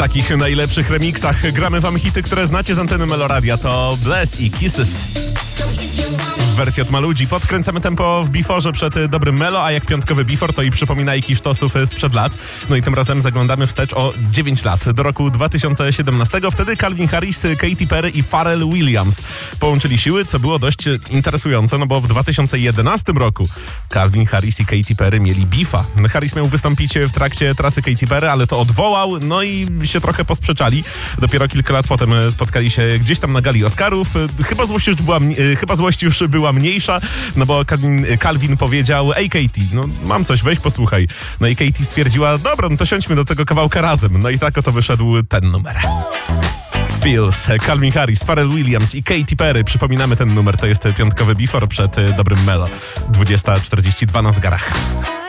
W takich najlepszych remixach gramy wam hity, które znacie z anteny Meloradia. To Bless i Kisses. W wersji od Maludzi podkręcamy tempo w biforze przed dobrym Melo, a jak piątkowy bifor to i przypominajki sztosów sprzed lat. No i tym razem zaglądamy wstecz o 9 lat, do roku 2017. Wtedy Calvin Harris, Katy Perry i Pharrell Williams połączyli siły, co było dość interesujące, no bo w 2011 roku Calvin Harris i Katy Perry mieli beefa. Harris miał wystąpić w trakcie trasy Katy Perry, ale to odwołał, no i się trochę posprzeczali. Dopiero kilka lat potem spotkali się gdzieś tam na gali Oscarów. Chyba złość już była mniejsza, no bo Calvin powiedział: ej Katy, no mam coś, weź posłuchaj. No i Katy stwierdziła: dobra, no to siądźmy do tego kawałka razem. No i tak oto wyszedł ten numer. Feels, Calvin Harris, Pharrell Williams i Katy Perry. Przypominamy, ten numer to jest piątkowy before przed dobrym Melo. 20:42 na zegarach.